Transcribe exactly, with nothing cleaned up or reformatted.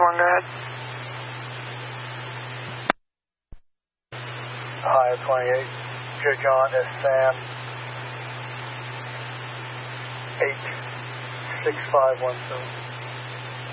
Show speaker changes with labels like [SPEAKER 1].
[SPEAKER 1] twenty-one, go ahead.
[SPEAKER 2] Ohio twenty-eight, Joe John S. Sam, eight six five one seven.